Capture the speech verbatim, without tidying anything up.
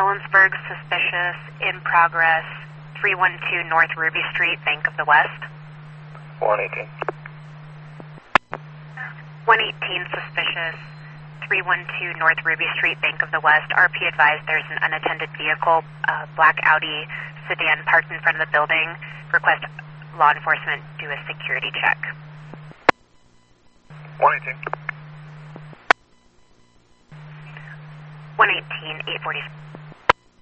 Ellensburg, suspicious, in progress, three one two North Ruby Street, Bank of the West. one eighteen. one eighteen, suspicious, three one two North Ruby Street, Bank of the West. R P advised there's an unattended vehicle, uh, black Audi sedan parked in front of the building. Request law enforcement do a security check. one eighteen. one eighteen, eight forty.